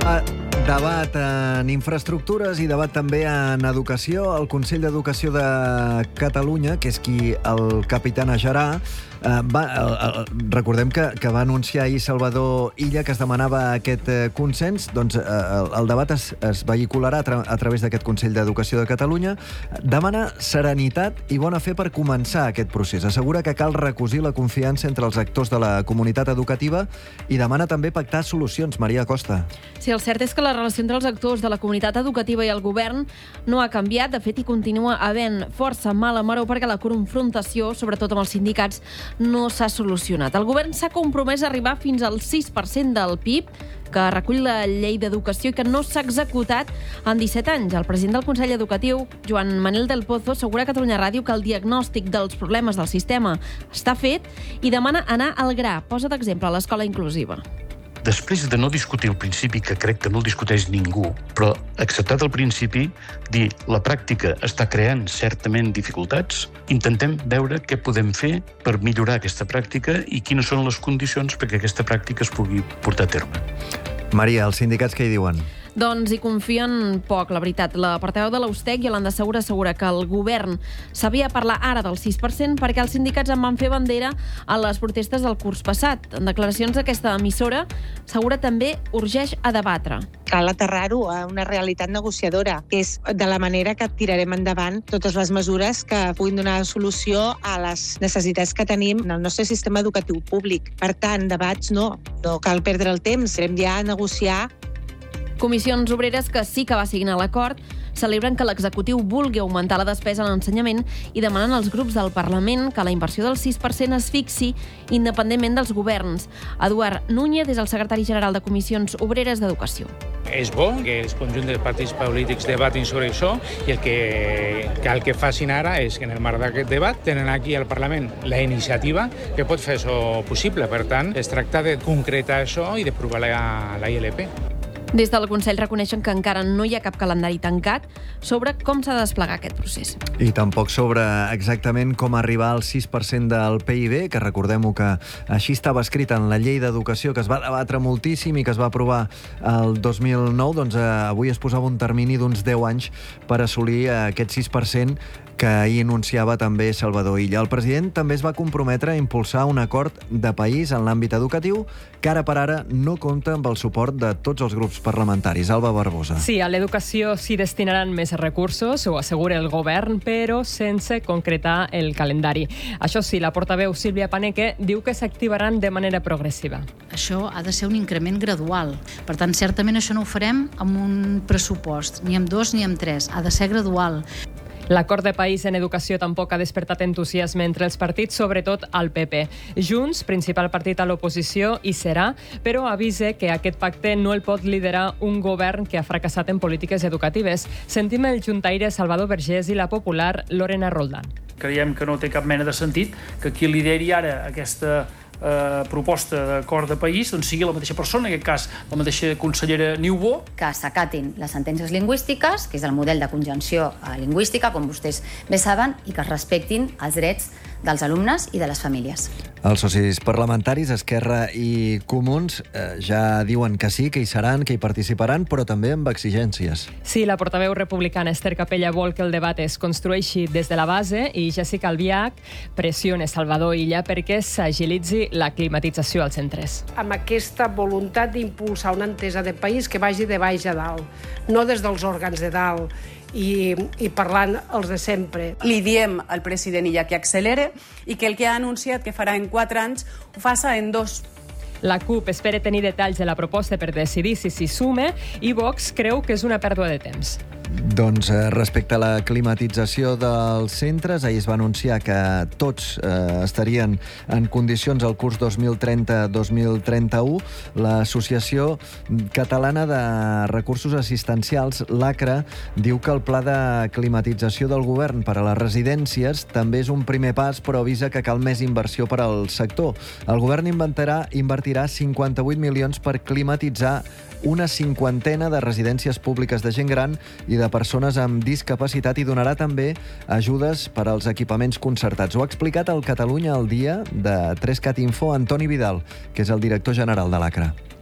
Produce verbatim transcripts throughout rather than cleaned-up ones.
Uh, debat en infraestructures i debat també en educació. El Consell d'Educació de Catalunya, que és qui el capitanejarà, uh, va, uh, uh, recordem que, que va anunciar ahir Salvador Illa que es demanava aquest uh, consens. Doncs uh, el, el debat es, es vehicularà a, tra a través d'aquest Consell d'Educació de Catalunya. Demana serenitat i bona fe per començar aquest procés. Assegura que cal recosir la confiança entre els actors de la comunitat educativa i demana també pactar solucions. Maria Costa. Sí, el cert és que la relació entre els actors de la comunitat educativa i el govern no ha canviat. De fet, hi continua havent força mala maror perquè la confrontació, sobretot amb els sindicats, no s'ha solucionat. El govern s'ha compromès a arribar fins al sis per cent del P I B, que recull la llei d'educació i que no s'ha executat en disset anys. El president del Consell Educatiu, Joan Manel del Pozo, assegura a Catalunya Ràdio que el diagnòstic dels problemes del sistema està fet i demana anar al gra. Posa d'exemple l'escola inclusiva. Després de no discutir el principi, que crec que no el discuteix ningú, però acceptat el principi, dir la pràctica està creant certament dificultats, intentem veure què podem fer per millorar aquesta pràctica i quines són les condicions perquè aquesta pràctica es pugui portar a terme. Maria, els sindicats què hi diuen? Doncs hi confien poc, la veritat. La portaveu de l'Ustec, Iolanda Segura, assegura que el govern sabia parlar ara del sis per cent perquè els sindicats en van fer bandera a les protestes del curs passat. En declaracions d'aquesta emissora, Segura també urgeix a debatre. Cal aterrar-ho a una realitat negociadora, que és de la manera que tirarem endavant totes les mesures que puguin donar solució a les necessitats que tenim en el nostre sistema educatiu públic. Per tant, debats no, no cal perdre el temps, hem ja a negociar. Comissions Obreres, que sí que va signar l'acord, celebren que l'executiu vulgui augmentar la despesa en l'ensenyament i demanen als grups del Parlament que la inversió del sis per cent es fixi independentment dels governs. Eduard Núñez és el secretari general de Comissions Obreres d'Educació. És bo que els conjunts de partits polítics debatin sobre això i el que, que el que facin ara és que en el marc d'aquest debat tenen aquí al Parlament la iniciativa que pot fer això possible. Per tant, es tracta de concretar això i d'aprovar la, la I L P. Des del Consell reconeixen que encara no hi ha cap calendari tancat sobre com s'ha de desplegar aquest procés. I tampoc sobre exactament com arribar al sis per cent del P I B, que recordem-ho que així estava escrit en la llei d'educació, que es va debatre moltíssim i que es va aprovar el dos mil nou, doncs eh, avui es posava un termini d'uns deu anys per assolir aquest sis per cent que ahir anunciava també Salvador Illa. El president també es va comprometre a impulsar un acord de país en l'àmbit educatiu que ara per ara no compta amb el suport de tots els grups parlamentaris. Alba Barbosa. Sí, a l'educació s'hi destinaran més recursos, ho assegura el govern, però sense concretar el calendari. Això sí, la portaveu Sílvia Paneque diu que s'activaran de manera progressiva. Això ha de ser un increment gradual. Per tant, certament això no ho farem amb un pressupost, ni amb dos ni amb tres. Ha de ser gradual. L'acord de país en educació tampoc ha despertat entusiasme entre els partits, sobretot al P P. Junts, principal partit a l'oposició, hi serà, però avisa que aquest pacte no el pot liderar un govern que ha fracassat en polítiques educatives. Sentim el juntaire Salvador Vergés i la popular Lorena Roldán. Creiem que no té cap mena de sentit que qui lideri ara aquesta eh, proposta d'acord de país doncs sigui la mateixa persona, en aquest cas la mateixa consellera Niubó. Que s'acatin les sentències lingüístiques, que és el model de conjunció lingüística, com vostès bé saben, i que es respectin els drets dels alumnes i de les famílies. Els socis parlamentaris, Esquerra i Comuns, eh, ja diuen que sí, que hi seran, que hi participaran, però també amb exigències. Sí, la portaveu republicana Esther Capella vol que el debat es construeixi des de la base i Jessica Albiach pressiona Salvador Illa perquè s'agilitzi la climatització als centres. Amb aquesta voluntat d'impulsar una entesa de país que vagi de baix a dalt, no des dels òrgans de dalt, i, i parlant els de sempre. Li diem al president Illa que accelere i que el que ha anunciat que farà en quatre anys ho faça en dos. La CUP espera tenir detalls de la proposta per decidir si s'hi sume i Vox creu que és una pèrdua de temps. Doncs eh, respecte a la climatització dels centres, ahir es va anunciar que tots eh, estarien en condicions al curs dos mil trenta dos mil trenta-u. L'Associació Catalana de Recursos Assistencials, l'ACRA, diu que el pla de climatització del govern per a les residències també és un primer pas, però avisa que cal més inversió per al sector. El govern inventarà, invertirà cinquanta-vuit milions per climatitzar una cinquantena de residències públiques de gent gran i de persones amb discapacitat i donarà també ajudes per als equipaments concertats. Ho ha explicat al Catalunya al dia de tres cat Info Antoni Vidal, que és el director general de l'ACRA.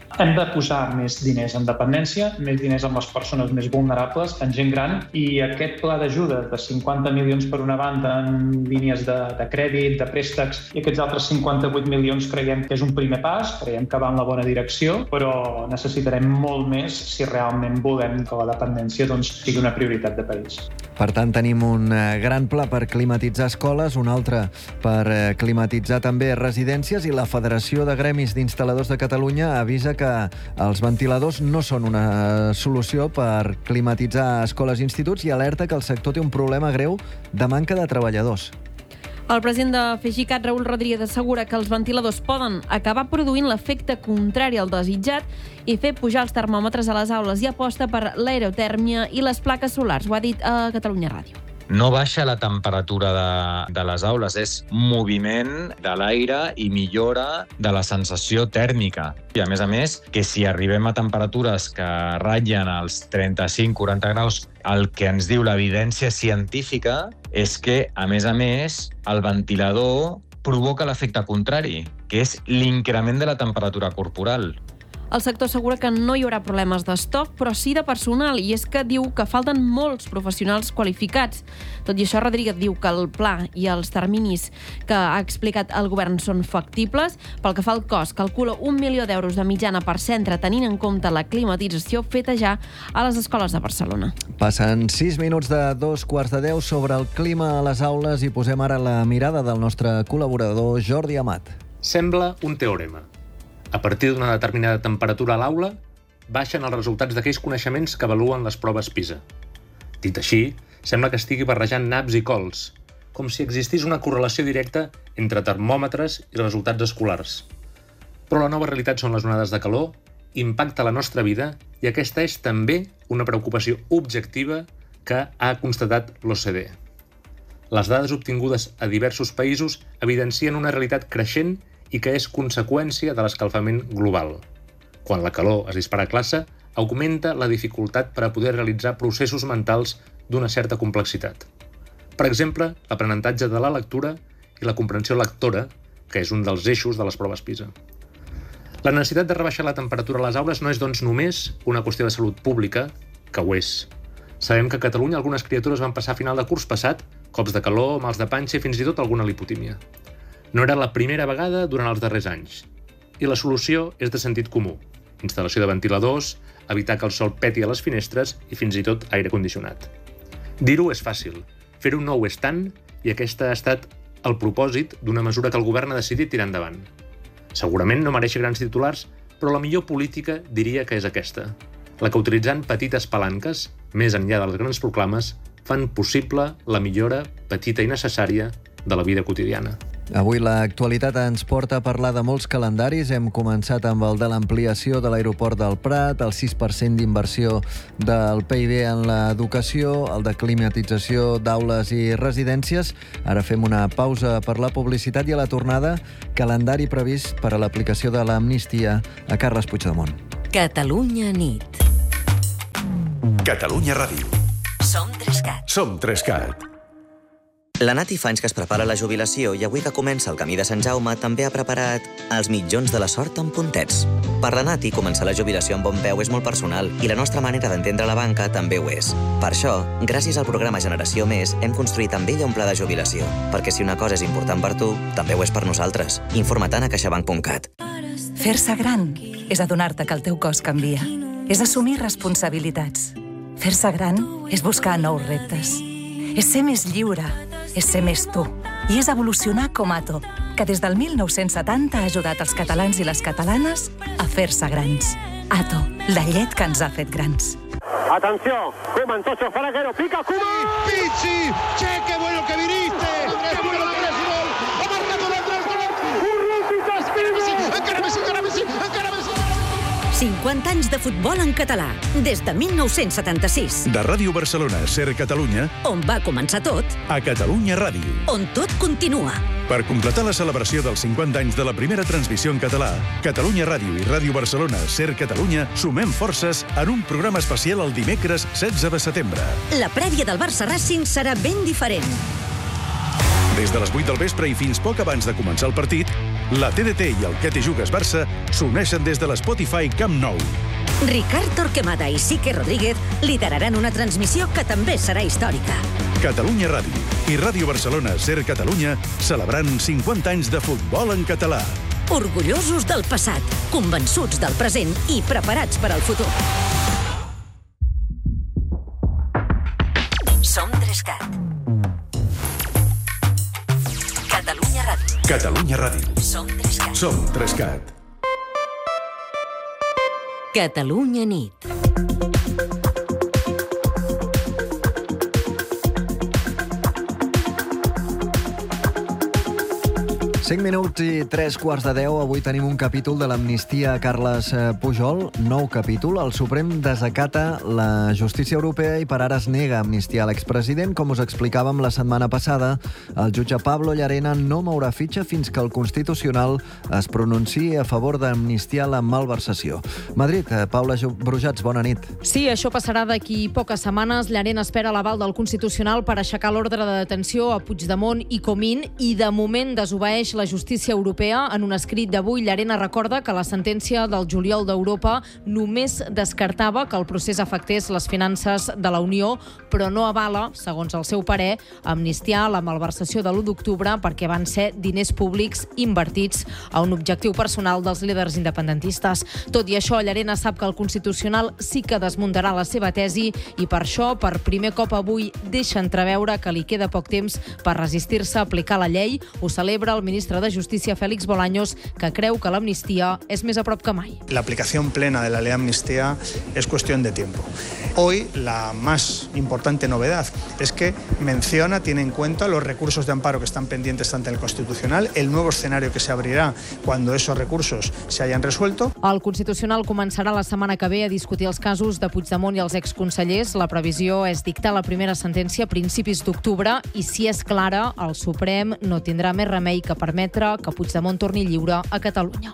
Hem de posar més diners en dependència, més diners en les persones més vulnerables, en gent gran, i aquest pla d'ajuda de cinquanta milions per una banda en línies de, de crèdit, de préstecs, i aquests altres cinquanta-vuit milions creiem que és un primer pas, creiem que va en la bona direcció, però necessitarem molt més si realment volem que la dependència doncs, sigui una prioritat de país. Per tant, tenim un gran pla per climatitzar escoles, un altre per climatitzar també residències, i la Federació de Gremis d'Instal·ladors de Catalunya avisa que els ventiladors no són una solució per climatitzar escoles i instituts i alerta que el sector té un problema greu de manca de treballadors. El president de FEGICAT, Raül Rodríguez, assegura que els ventiladors poden acabar produint l'efecte contrari al desitjat i fer pujar els termòmetres a les aules, i aposta per l'aerotèrmia i les plaques solars. Ho ha dit a Catalunya Ràdio. No baixa la temperatura de, de les aules, és moviment de l'aire i millora de la sensació tèrmica. I a més a més, que si arribem a temperatures que ratllen els trenta-cinc a quaranta graus, el que ens diu l'evidència científica és que, a més a més, el ventilador provoca l'efecte contrari, que és l'increment de la temperatura corporal. El sector assegura que no hi haurà problemes d'estoc, però sí de personal, i és que diu que falten molts professionals qualificats. Tot i això, Rodríguez diu que el pla i els terminis que ha explicat el govern són factibles. Pel que fa al cost, calcula un milió d'euros de mitjana per centre, tenint en compte la climatització feta ja a les escoles de Barcelona. Passen sis minuts de dos quarts de deu sobre el clima a les aules i posem ara la mirada del nostre col·laborador Jordi Amat. Sembla un teorema. A partir d'una determinada temperatura a l'aula, baixen els resultats d'aquells coneixements que avaluen les proves PISA. Dit així, sembla que estigui barrejant naps i cols, com si existís una correlació directa entre termòmetres i resultats escolars. Però la nova realitat són les onades de calor, impacta la nostra vida, i aquesta és també una preocupació objectiva que ha constatat l'O C D E. Les dades obtingudes a diversos països evidencien una realitat creixent i que és conseqüència de l'escalfament global. Quan la calor es dispara a classe, augmenta la dificultat per a poder realitzar processos mentals d'una certa complexitat. Per exemple, l'aprenentatge de la lectura i la comprensió lectora, que és un dels eixos de les proves PISA. La necessitat de rebaixar la temperatura a les aules no és, doncs, només una qüestió de salut pública, que ho és. Sabem que a Catalunya algunes criatures van passar a final de curs passat cops de calor, mals de panxa i fins i tot alguna lipotímia. No era la primera vegada durant els darrers anys. I la solució és de sentit comú. Instal·lació de ventiladors, evitar que el sol peti a les finestres i fins i tot aire condicionat. Dir-ho és fàcil. Fer-ho no ho és tant, i aquest ha estat el propòsit d'una mesura que el govern ha decidit tirar endavant. Segurament no mereix grans titulars, però la millor política diria que és aquesta. La que utilitzant petites palanques, més enllà de les grans proclames, fan possible la millora petita i necessària de la vida quotidiana. Avui l'actualitat ens porta a parlar de molts calendaris. Hem començat amb el de l'ampliació de l'aeroport del Prat, el sis per cent d'inversió del P I B en l'educació, el de climatització d'aules i residències. Ara fem una pausa per la publicitat i a la tornada, calendari previst per a l'aplicació de l'amnistia a Carles Puigdemont. Catalunya nit. Catalunya Ràdio. Som Trescat. Som Trescat. La Nati fa anys que es prepara la jubilació i avui que comença el camí de Sant Jaume també ha preparat els mitjons de la sort amb puntets. Per la Nati, començar la jubilació amb bon peu és molt personal i la nostra manera d'entendre la banca també ho és. Per això, gràcies al programa Generació Més, hem construït amb ella un pla de jubilació. Perquè si una cosa és important per tu, també ho és per nosaltres. Informa't a caixabank punt cat. Fer-se gran és adonar-te que el teu cos canvia. És assumir responsabilitats. Fer-se gran és buscar nous reptes. És ser més lliure, és ser més tu. I és evolucionar com Ato, que des del mil nou-cents setanta ha ajudat els catalans i les catalanes a fer-se grans. Ato, la llet que ens ha fet grans. Atenció, Koeman, Tocho, Faraguero, pica, Koeman! Pizzi, che, qué bueno que viniste! ¡Qué bueno que eres, gol! ¡Ha marcado l'Andrés, gol! ¡Urruti, Caspiri! Encara Messi, encara Messi, encara Messi! cinquanta anys de futbol en català, des de mil nou-cents setanta-sis. De Ràdio Barcelona, Ser Catalunya, on va començar tot, a Catalunya Ràdio, on tot continua. Per completar la celebració dels cinquanta anys de la primera transmissió en català, Catalunya Ràdio i Ràdio Barcelona, Ser Catalunya, sumem forces en un programa especial el dimecres setze de setembre. La prèvia del Barça Racing serà ben diferent. Des de les vuit del vespre i fins poc abans de començar el partit, La T D T i el Que te jugues Barça s'uneixen des de l'Spotify Camp Nou. Ricard Torquemada i Sique Rodríguez lideraran una transmissió que també serà històrica. Catalunya Ràdio i Ràdio Barcelona Ser Catalunya celebrant cinquanta anys de futbol en català. Orgullosos del passat, convençuts del present i preparats per al futur. Som Trescat. Catalunya Ràdio. Catalunya Ràdio. Som Trescat. Som Trescat. Catalunya nit. cinc minuts i tres quarts de deu. Avui tenim un capítol de l'amnistia a Carles Pujol. Nou capítol. El Suprem desacata la justícia europea i per ara es nega a amnistiar l'expresident. Com us explicàvem la setmana passada, el jutge Pablo Llarena no mourà fitxa fins que el Constitucional es pronunciï a favor d'amnistiar la malversació. Madrid, Paula Brujats, bona nit. Sí, això passarà d'aquí poques setmanes. Llarena espera l'aval del Constitucional per aixecar l'ordre de detenció a Puigdemont i Comín i de moment desobeeix la justícia europea. En un escrit d'avui, Llarena recorda que la sentència del juliol d'Europa només descartava que el procés afectés les finances de la Unió, però no avala, segons el seu parer, amnistiar la malversació de l'u d'octubre perquè van ser diners públics invertits a un objectiu personal dels líders independentistes. Tot i això, Llarena sap que el Constitucional sí que desmuntarà la seva tesi i per això, per primer cop avui, deixa entreveure que li queda poc temps per resistir-se a aplicar la llei. Ho celebra el ministre de Justícia, Félix Bolaños, que creu que l'amnistia és més a prop que mai. La aplicación plena de la ley de amnistía es cuestión de tiempo. Hoy la más importante novedad es que menciona, tiene en cuenta los recursos de amparo que están pendientes ante el Constitucional, el nuevo escenario que se abrirá cuando esos recursos se hayan resuelto. El Constitucional començarà la setmana que ve a discutir els casos de Puigdemont i els exconsellers. La previsió és dictar la primera sentència a principis d'octubre i, si és clara, el Suprem no tindrà més remei que permetre que Puigdemont torni lliure a Catalunya.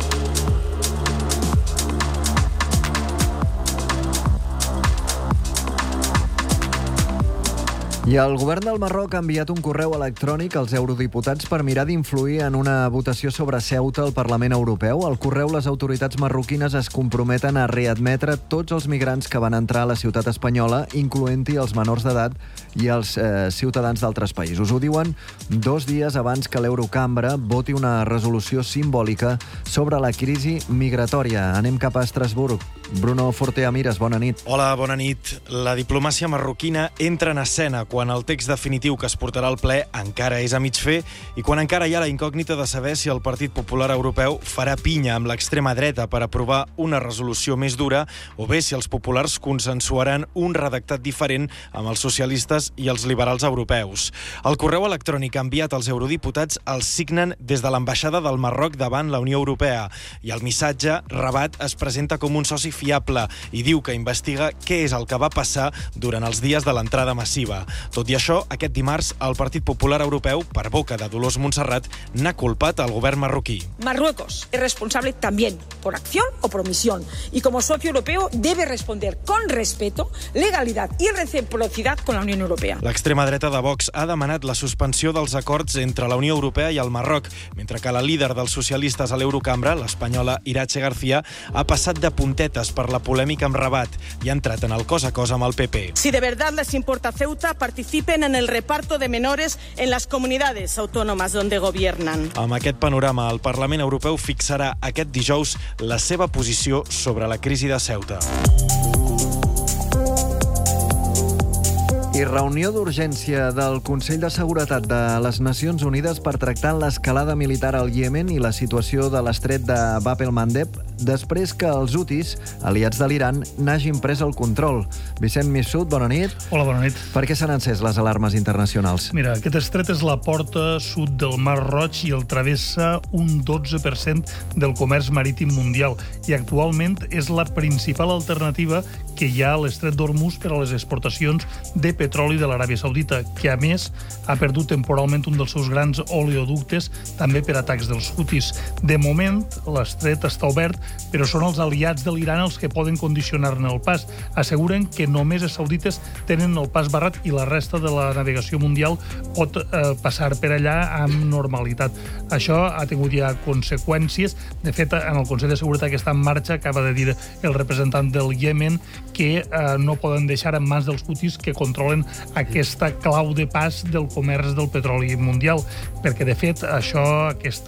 I el govern del Marroc ha enviat un correu electrònic als eurodiputats per mirar d'influir en una votació sobre Ceuta al Parlament Europeu. Al correu, les autoritats marroquines es comprometen a readmetre tots els migrants que van entrar a la ciutat espanyola, incloent-hi els menors d'edat i els eh, ciutadans d'altres països. Ho diuen dos dies abans que l'Eurocambra voti una resolució simbòlica sobre la crisi migratòria. Anem cap a Estrasburg. Bruno Forteamires, bona nit. Hola, bona nit. La diplomàcia marroquina entra en escena quan el text definitiu que es portarà al ple encara és a mig fer i quan encara hi ha la incògnita de saber si el Partit Popular Europeu farà pinya amb l'extrema dreta per aprovar una resolució més dura o bé si els populars consensuaran un redactat diferent amb els socialistes i els liberals europeus. El correu electrònic enviat als eurodiputats el signen des de l'ambaixada del Marroc davant la Unió Europea i el missatge, Rabat, es presenta com un soci fiable i diu que investiga què és el que va passar durant els dies de l'entrada massiva. Tot i això, aquest dimarts, el Partit Popular Europeu, per boca de Dolors Montserrat, n'ha culpat al govern marroquí. Marruecos es responsable también por acción o por omisión y como socio europeo debe responder con respeto, legalidad y reciprocidad con la Unión Europea. L'extrema dreta de Vox ha demanat la suspensió dels acords entre la Unió Europea i el Marroc, mentre que la líder dels socialistes a l'Eurocambra, l'espanyola Iratxe García, ha passat de puntetes per la polèmica amb Rabat i ha entrat en el cos a cos amb el P P. Si de verdad les importa Ceuta, participen en el reparto de menores en las comunidades autónomas donde gobiernan. Amb aquest panorama, el Parlament Europeu fixarà aquest dijous la seva posició sobre la crisi de Ceuta. I reunió d'urgència del Consell de Seguretat de les Nacions Unides per tractar l'escalada militar al Iemen i la situació de l'estret de Bab el-Mandeb després que els hutis, aliats de l'Iran, n'hagin pres el control. Vicent Missut, bona nit. Hola, bona nit. Per què s'han encès les alarmes internacionals? Mira, aquest estret és la porta sud del Mar Roig i el travessa un dotze per cent del comerç marítim mundial i actualment és la principal alternativa que hi ha a l'estret d'Hormuz per a les exportacions de petroli de l'Aràbia Saudita, que a més ha perdut temporalment un dels seus grans oleoductes, també per atacs dels hutis. De moment, l'estret està obert, però són els aliats de l'Iran els que poden condicionar-ne el pas. Asseguren que només els saudites tenen el pas barrat i la resta de la navegació mundial pot eh, passar per allà amb normalitat. Això ha tingut ja conseqüències. De fet, en el Consell de Seguretat que està en marxa, acaba de dir el representant del Iemen que eh, no poden deixar en mans dels hutis que controlen aquesta clau de pas del comerç del petroli mundial, perquè de fet això, aquest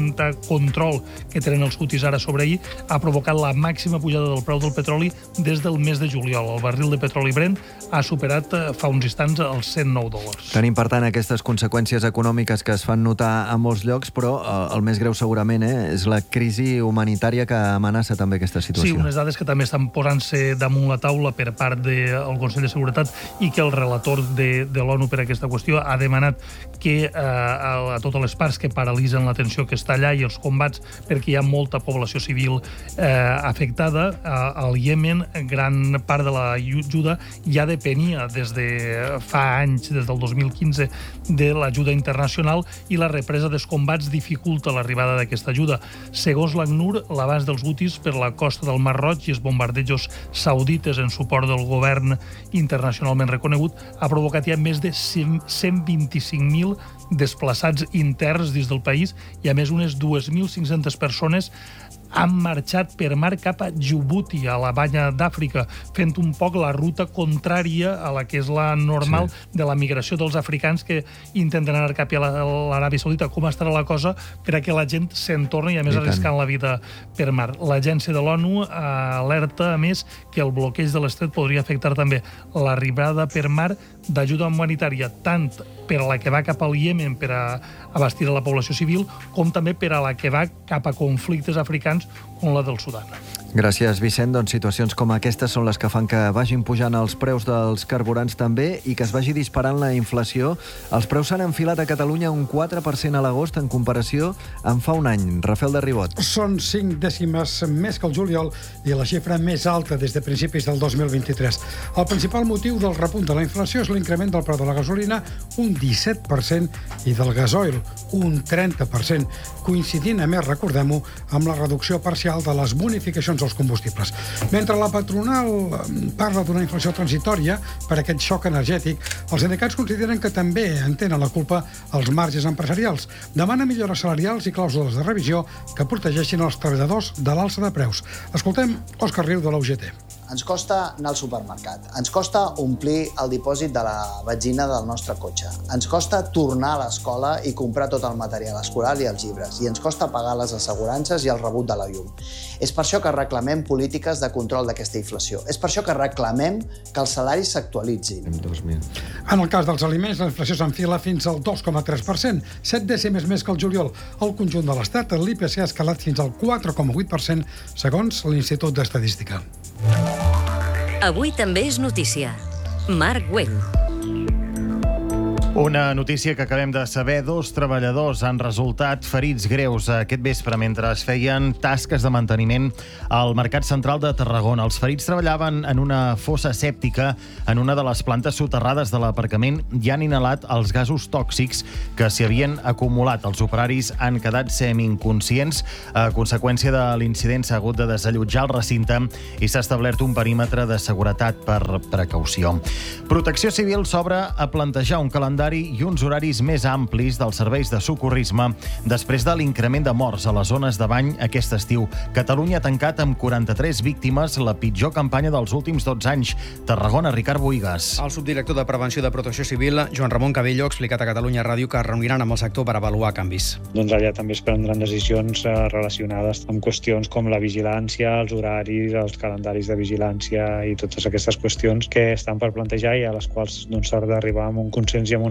control que tenen els hutis ara sobre ell ha provocat la màxima pujada del preu del petroli des del mes de juliol. El barril de petroli Brent ha superat fa uns instants els cent nou dòlars. Tenim, per tant, aquestes conseqüències econòmiques que es fan notar a molts llocs, però el més greu segurament eh, és la crisi humanitària que amenaça també aquesta situació. Sí, unes dades que també estan posant-se damunt la taula per part del Consell de Seguretat i que el relator de, de l'ONU per a aquesta qüestió ha demanat que eh, a, a totes les parts que paralitzen l'atenció que està allà i els combats, perquè hi ha molta població civil eh, afectada. Eh, al Iemen, gran part de l'ajuda ja depenia des de fa anys, des del dos mil quinze, de l'ajuda internacional, i la represa dels combats dificulta l'arribada d'aquesta ajuda. Segons l'ACNUR, l'abast dels hutis per la costa del Mar Roig i els bombardejos saudites en suport del govern internacionalment reconegut ha provocat ja més de cent vint-i-cinc mil desplaçats interns dins del país i a més unes dos mil cinc-centes persones han marxat per mar cap a Djibouti, a la banya d'Àfrica, fent un poc la ruta contrària a la que és la normal sí. de la migració dels africans que intenten anar cap a l'Aràbia Saudita. Com estarà la cosa per a que la gent se'n torni i a més arriscant la vida per mar. L'agència de l'ONU alerta a més que el bloqueig de l'estret podria afectar també l'arribada per mar d'ajuda humanitària, tant per a la que va cap al Iemen per a abastir a la població civil, com també per a la que va cap a conflictes africans com la del Sudan. Gràcies, Vicent. Doncs situacions com aquestes són les que fan que vagin pujant els preus dels carburants també i que es vagi disparant la inflació. Els preus s'han enfilat a Catalunya un quatre per cent a l'agost en comparació amb fa un any. Rafael de Ribot. Són cinc dècimes més que el juliol i la xifra més alta des de principis del dos mil vint-i-tres. El principal motiu del repunt de la inflació és l'increment del preu de la gasolina, un disset per cent, i del gasoil, un trenta per cent, coincidint, a més, recordem-ho, amb la reducció parcial de les bonificacions dels combustibles. Mentre la patronal parla d'una inflació transitòria per aquest xoc energètic, els sindicats consideren que també en tenen la culpa els marges empresarials. Demana millores salarials i clàusules de revisió que protegeixin els treballadors de l'alça de preus. Escoltem Òscar Riu de la U G T. Ens costa anar al supermercat, ens costa omplir el dipòsit de la benzina del nostre cotxe, ens costa tornar a l'escola i comprar tot el material escolar i els llibres, i ens costa pagar les assegurances i el rebut de la llum. És per això que reclamem polítiques de control d'aquesta inflació. És per això que reclamem que els salaris s'actualitzin. En el cas dels aliments, la inflació s'enfila fins al dos coma tres per cent, set dècimes més que el juliol. Al conjunt de l'Estat, l'I P C ha escalat fins al quatre coma vuit per cent, segons l'Institut d'Estadística. Avui també és notícia. Marc Güell. Una notícia que acabem de saber, dos treballadors han resultat ferits greus aquest vespre mentre es feien tasques de manteniment al Mercat Central de Tarragona. Els ferits treballaven en una fossa sèptica en una de les plantes soterrades de l'aparcament i han inhalat els gasos tòxics que s'hi havien acumulat. Els operaris han quedat semi-inconscients. A conseqüència de l'incident s'ha hagut de desallotjar el recinte i s'ha establert un perímetre de seguretat per precaució. Protecció Civil s'obre a plantejar un calendari i uns horaris més amplis dels serveis de socorrisme després de l'increment de morts a les zones de bany aquest estiu. Catalunya ha tancat amb quaranta-tres víctimes la pitjor campanya dels últims dotze anys. Tarragona, Ricard Boigas. El subdirector de Prevenció de Protecció Civil, Joan Ramon Cabello, ha explicat a Catalunya Ràdio que es reuniran amb el sector per avaluar canvis. Doncs allà també es prendran decisions relacionades amb qüestions com la vigilància, els horaris, els calendaris de vigilància i totes aquestes qüestions que estan per plantejar i a les quals doncs, s'ha d'arribar amb un consens i amb una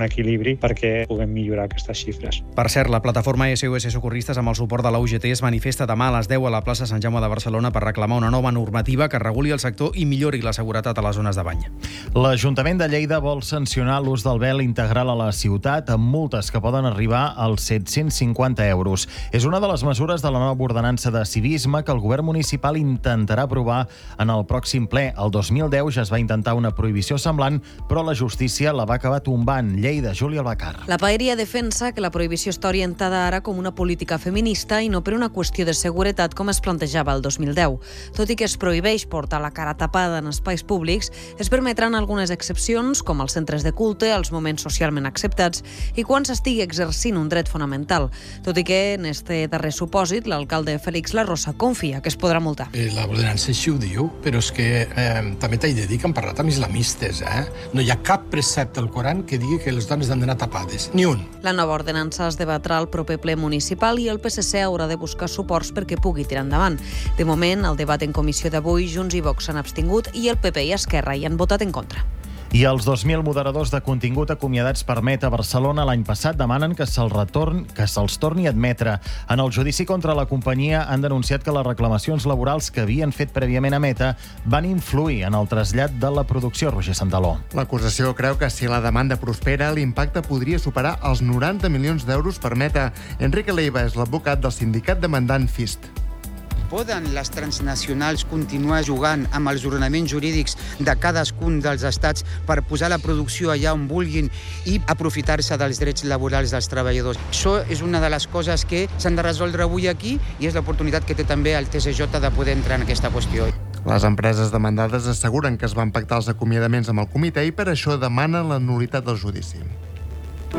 un equilibri perquè puguem millorar aquestes xifres. Per cert, la plataforma S O S Socorristes, amb el suport de la U G T, es manifesta demà a les deu a la plaça Sant Jaume de Barcelona per reclamar una nova normativa que reguli el sector i millori la seguretat a les zones de bany. L'Ajuntament de Lleida vol sancionar l'ús del vel integral a la ciutat amb multes que poden arribar als set-cents cinquanta euros. És una de les mesures de la nova ordenança de civisme que el govern municipal intentarà aprovar en el pròxim ple. El dos mil deu ja es va intentar una prohibició semblant, però la justícia la va acabar tombant. Lleida, Júlia Albacar. La paeria defensa que la prohibició està orientada ara com una política feminista i no per una qüestió de seguretat com es plantejava el dos mil deu. Tot i que es prohibeix portar la cara tapada en espais públics, es permetran algunes excepcions, com els centres de culte, els moments socialment acceptats i quan s'estigui exercint un dret fonamental. Tot i que, en este darrer supòsit, l'alcalde Félix Larrosa confia que es podrà multar. Eh, la ordenança així ho diu, però és que eh, també t'he de dir que han parlat amb islamistes. Eh? No hi ha cap precepte al Coran que digui que les dones han d'anar tapades. Ni un. La nova ordenança es debatrà al proper ple municipal i el P S C haurà de buscar suports perquè pugui tirar endavant. De moment, el debat en comissió d'avui, Junts i Vox s'han abstingut i el P P i Esquerra hi han votat en contra. I els dos mil moderadors de contingut acomiadats per Meta a Barcelona l'any passat demanen que se'ls retorn, que se'ls torni a admetre. En el judici contra la companyia han denunciat que les reclamacions laborals que havien fet prèviament a Meta van influir en el trasllat de la producció. Roger Santaló. L'acusació creu que si la demanda prospera, l'impacte podria superar els noranta milions d'euros per Meta. Enrique Leiva és l'advocat del sindicat demandant Fist. Poden les transnacionals continuar jugant amb els ordenaments jurídics de cadascun dels estats per posar la producció allà on vulguin i aprofitar-se dels drets laborals dels treballadors? Això és una de les coses que s'han de resoldre avui aquí i és l'oportunitat que té també el T S J de poder entrar en aquesta qüestió. Les empreses demandades asseguren que es van pactar els acomiadaments amb el comitè i per això demanen la nul·litat del judici.